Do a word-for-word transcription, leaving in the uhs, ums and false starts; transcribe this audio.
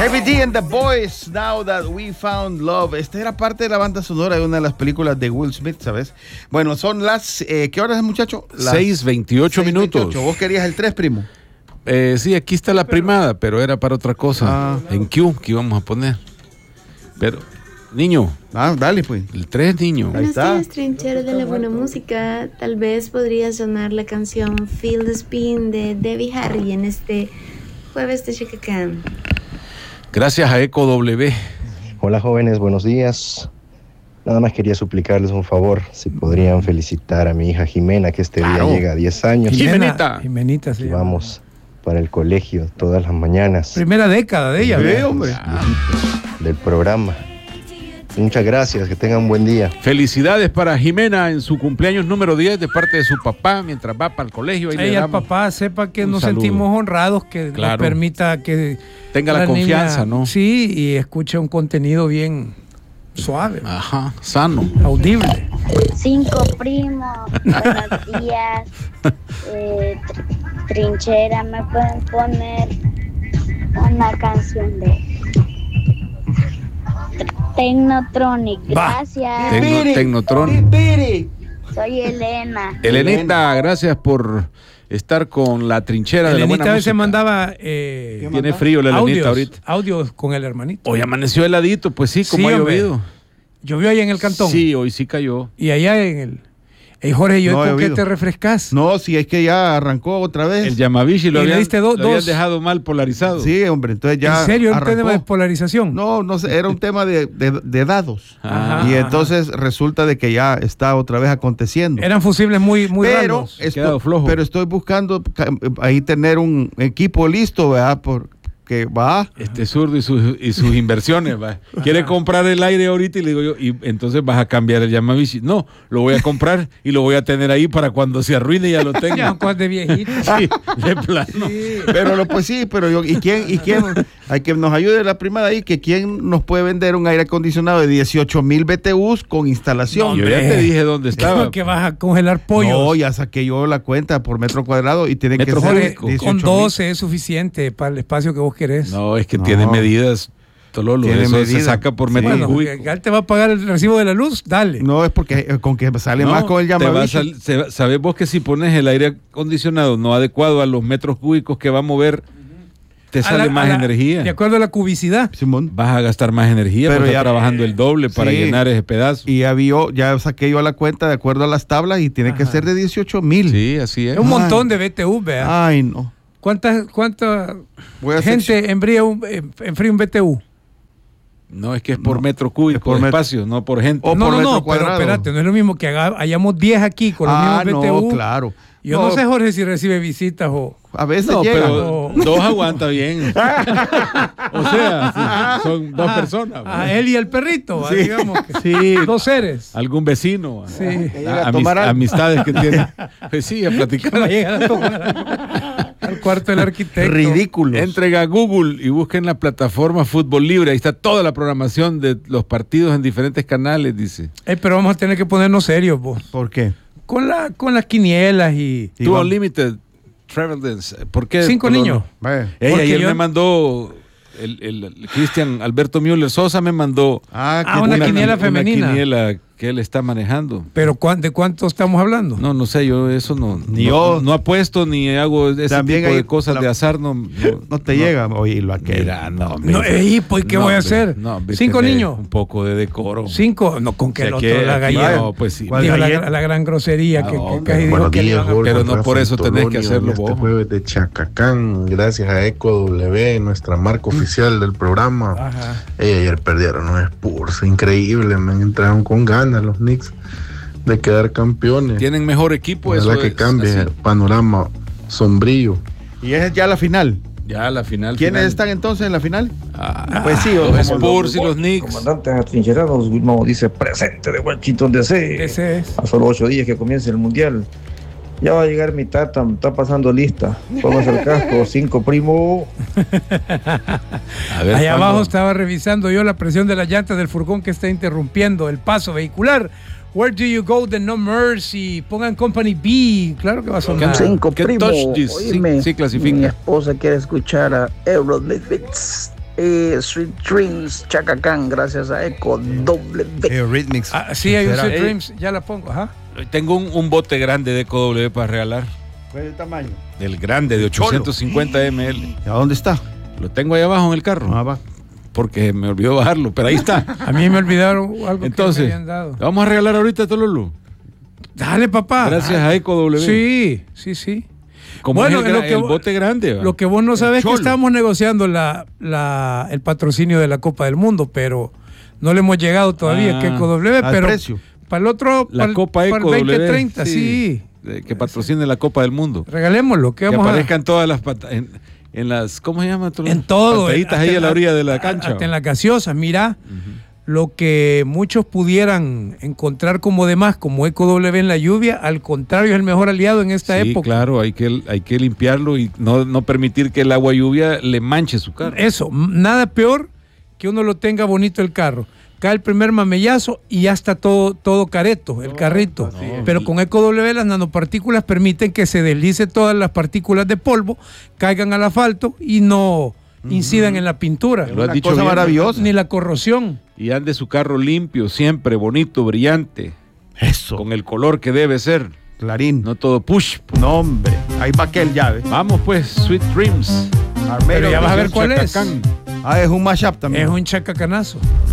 Heavy D and the Boys, Now That We Found Love. Esta era parte de la banda sonora de una de las películas de Will Smith, ¿sabes? Bueno, son las... Eh, ¿Qué horas es, muchacho? seis veintiocho minutos. ¿Vos querías el tres, primo? Eh, sí, aquí está la primada, pero era para otra cosa. Ah. En Q, que íbamos a poner. Pero, niño. Ah, dale, pues. El tres, niño. Ahí Buenos está. días, trincheros de la buena música. Tal vez podría sonar la canción Feel the Spin de Debbie Harry en este jueves de Chacacán. Gracias a Eco W. Hola jóvenes, buenos días. Nada más quería suplicarles un favor, si podrían felicitar a mi hija Jimena, que este Claro. día llega a diez años. Jimenita. Jimenita, sí. Y vamos para el colegio todas las mañanas Primera década de ella. Sí, ¿verdad? hombre. del programa. Muchas gracias, que tengan un buen día. Felicidades para Jimena en su cumpleaños número diez de parte de su papá mientras va para el colegio. Ahí le Ella, el damos papá, sepa que un nos saludo. sentimos honrados, que Claro. nos permita que Tenga la confianza, niña, ¿no? Sí, y escuche un contenido bien suave, Ajá, sano. audible. Cinco primos, buenos días. Eh, tr- trinchera, ¿me pueden poner una canción de Technotronic? Va. Gracias. Tecno, Tecnotron. Soy Elena. Elenita, gracias por estar con la trinchera de la Elenita buena a veces música. mandaba eh, Tiene frío la Elenita audios, ahorita. audios con el hermanito. Hoy amaneció heladito, pues sí, como Sí, ha hombre. llovido. Llovió ahí en el cantón. Sí, hoy sí cayó. Y allá en el... Ey, Jorge, ¿yo No ha con qué llovido. te refrescas? No, si es que ya arrancó otra vez. El Yamavishi lo Y le habían, diste do- lo habían dos. dejado mal polarizado. Sí, hombre, entonces ya ¿En serio? ¿Un arrancó. tema de polarización? No, no sé, era un tema de, de- de dados. Ajá. Y entonces resulta de que ya está otra vez aconteciendo. Eran fusibles muy, muy pero, raros. Ha quedado estoy, flojo. pero estoy buscando ca- ahí tener un equipo listo, ¿verdad? Porque va. Este zurdo y sus, y sus inversiones. Va. Quiere comprar el aire ahorita y le digo yo, y entonces vas a cambiar el Yamavishi. No, lo voy a comprar y lo voy a tener ahí para cuando se arruine ya lo Ya, tenga. cuál de viejito. Sí, de plano. Pero lo, pues sí, pero yo, ¿y quién, y quién, hay que nos ayude la primera ahí, que quién nos puede vender un aire acondicionado de dieciocho mil B T Us con instalación? Yo ya te dije dónde estaba. Creo que vas a congelar pollos. No, ya saqué yo la cuenta por metro cuadrado y tiene Metro que ser Jorge, cúbico. dieciocho con mil. doce es suficiente para el espacio que vos querés. No, es que No. tiene medidas, Tololo. Tiene Eso se medidas. saca por Sí. metro Bueno, cúbico. que él te va a pagar el recibo de la luz, dale. No, es porque eh, con que sale No, más con el te va a Yamavishi. sal- se- ¿Sabes vos que si pones el aire acondicionado no adecuado a los metros cúbicos que va a mover, te A sale la- más a la- energía? De acuerdo a la cubicidad. Simón. Vas a gastar más energía, Pero pero ya- estás trabajando el doble para Sí. llenar ese pedazo. Y ya, vio, ya saqué yo la cuenta de acuerdo a las tablas y tiene que Ajá. ser de dieciocho mil. Sí, así es. Es un Ay. montón de B T U, vea. Ay, no. ¿Cuánta, cuánta Voy a hacer- gente enfría un, eh, enfría un B T U? No, es que es por No, metro cúbico, es por de metro. espacio, no por gente. O no, por no, metro no, pero cuadrado. espérate, no es lo mismo que haga- hayamos diez aquí con los Ah, mismos no, B T U. claro. Yo no. sé, Jorge, si recibe visitas o... A veces No, llega. pero dos aguanta bien. O sea, sí, son dos Ah, personas. A ¿verdad? él y el perrito, ¿va? Sí. digamos. que- Sí, Dos seres. algún vecino. Sí. ¿verdad? Que llega a Amis- tomar algo. amistades que tiene. Pues sí, a Va a platicar. llegar a tomar al cuarto del arquitecto. Ridículos. Entren a Google y busquen la plataforma Fútbol Libre. Ahí está toda la programación de los partidos en diferentes canales, dice. Eh, pero vamos a tener que ponernos serios, vos. ¿Por qué? Con, la, con las quinielas y... Y Tú vamos. Unlimited Travel Dance. ¿Por qué? Cinco Tololo? niños. Vaya. Ey, Porque ayer yo- me mandó el, el- el Cristian Alberto Müller Sosa, me mandó Ah, Ah, una quiniela femenina. Una quiniela que él está manejando. Pero ¿cuán- ¿de cuánto estamos hablando? No, no sé, yo eso no. Ni no, yo. no apuesto ni hago ese También tipo hay de cosas la- de azar. No, no, no te llega. Oye, lo aquel. Mira, no, hombre. No, ey, pues, ¿qué No, voy a hombre, hacer? no, hombre, ¿Cinco tener niños? Un poco de decoro. Cinco, no, con que O el sea, otro que la aquí galleta. no, pues sí. ¿Cuál Dijo la, galleta? la gran grosería No, que, que hombre, casi dijo Buenos que le días, iban a- Jorge, Pero no por Rafa eso y tenés que Tolonio, hacerlo en este vos. jueves de Chacacán, gracias a Eco W, nuestra marca oficial del programa. Ajá. Ey, ayer perdieron los Spurs, increíble, me entraron con ganas los Knicks de quedar campeones. Tienen mejor equipo, eso Ojalá que es cambie así. el panorama sombrío. Y es ya la final. Ya la final. ¿Quiénes final. están entonces en la final? Ah, Pues sí, o- los como- Spurs y los Knicks. Comandantes atrincherados, Wilmao dice presente de Washington D C. Ese es. A solo ocho días que comience el mundial. Ya va a llegar mi tata, está pasando lista. Póngase el casco, cinco primo. A ver, Allá ¿cuándo? abajo estaba revisando yo la presión de las llantas del furgón que está interrumpiendo el paso vehicular. Where do you go? The No Mercy. Pongan Company B. Claro que va a sonar. Cinco, ¿Qué primo? touch this? Sí, Oíme, sí clasifica. Mi esposa quiere escuchar a Aerosmith. eh, Sweet Dreams, Chacacán, gracias a Eco W. Eurythmics. Ah, sí, hay un Será, Sweet eh. Dreams, ya la pongo, ajá. Tengo un, un bote grande de Eco W para regalar. ¿Cuál es el tamaño? Del grande, de ochocientos cincuenta mililitros. ¿A dónde está? Lo tengo ahí abajo en el carro. Ah, va. Porque me olvidó bajarlo, pero ahí está. A mí me olvidaron algo Entonces, que me habían dado. vamos a regalar ahorita, Tololo. Dale, papá. Gracias a Eco W. Sí, sí, sí. Como Bueno, es el, lo gra- que el vo- bote grande. ¿va? Lo que vos no El sabés es que cholo. estamos negociando la, la, el patrocinio de la Copa del Mundo, pero no le hemos llegado todavía, Ah, que Eco W, al pero precio. para el otro, La para el- Copa para Eco el W. veinte treinta, sí. de- Que patrocine la Copa del Mundo. Regalémoslo, que Que vamos a aparezcan todas las pata- en, en las, ¿cómo se llama? Tololo? en todo. Pantallitas hasta ahí a en la orilla de la cancha. Hasta en las gaseosas, mira. Lo que muchos pudieran encontrar como demás, como Eco W en la lluvia, al contrario, es el mejor aliado en esta Sí, época. claro, hay que, hay que limpiarlo y no, no permitir que el agua lluvia le manche su carro. Eso, m- nada peor que uno lo tenga bonito el carro. Cae el primer mamellazo y ya está todo, todo careto, el carrito. Pero con Eco W las nanopartículas permiten que se deslice todas las partículas de polvo, caigan al asfalto y no incidan en la pintura. Lo has Una dicho cosa bien, maravillosa. Ni la corrosión. Y ande su carro limpio, siempre bonito, brillante, Eso. con el color que debe ser. Clarín. No todo push. No, hombre. Ahí va aquel llave. Vamos pues, Sweet Dreams. Pero ya vas a ver cuál es. Chacacán. Ah, es un mashup también. Es un chacacanazo.